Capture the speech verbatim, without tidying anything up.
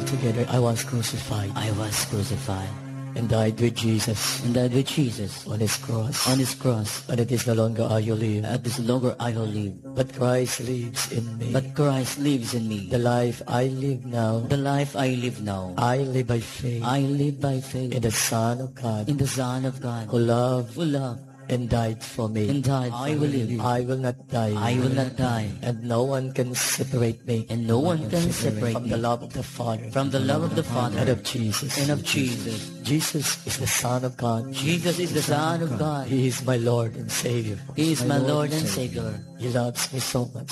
together, I was crucified I was crucified and died with Jesus and died with Jesus on his cross. on his cross. And it is no longer I who live, It is no longer I who live, but Christ lives in me. but Christ lives in me. The life I live now, The life I live now, I live by faith I live by faith in the Son of God in the Son of God, who loved who loved and died for me. and died I for will me. live. I will not die. I will not die, And no one can separate me and no one can separate from me the love of the Father from the love of the Father and of Jesus. and of Jesus. Jesus is the Son of God. Jesus is the Son of God. He is my Lord and Savior. He is my Lord and Savior. He loves me so much.